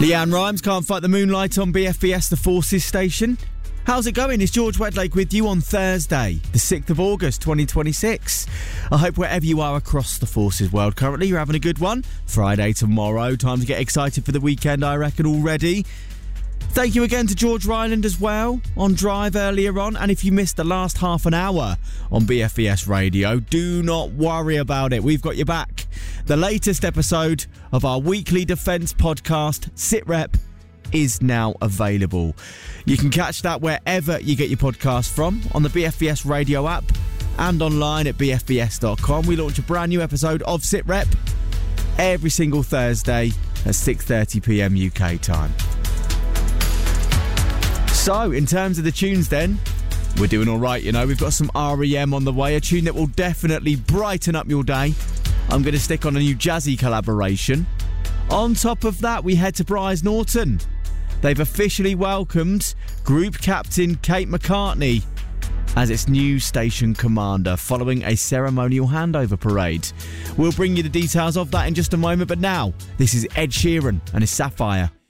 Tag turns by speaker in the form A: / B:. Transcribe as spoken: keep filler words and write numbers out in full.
A: Leanne Rhymes, Can't Fight the Moonlight on B F B S, the Forces station. How's it going? It's George Wedlake with you on Thursday, the sixth of August, twenty twenty-six. I hope wherever you are across the Forces world currently, you're having a good one. Friday tomorrow, time to get excited for the weekend, I reckon, already. Thank you again to George Ryland as well on Drive earlier on. And if you missed the last half an hour on B F B S Radio, do not worry about it. We've got you back. The latest episode of our weekly defence podcast, SitRep, is now available. You can catch that wherever you get your podcast from, on the B F B S Radio app and online at b f b s dot com. We launch a brand new episode of SitRep every single Thursday at six thirty p m U K time. So, in terms of the tunes then, we're doing all right, you know. We've got some R E M on the way, a tune that will definitely brighten up your day. I'm going to stick on a new jazzy collaboration. On top of that, we head to Brize Norton. They've officially welcomed Group Captain Kate McCartney as its new station commander following a ceremonial handover parade. We'll bring you the details of that in just a moment, but now, this is Ed Sheeran and his Sapphire.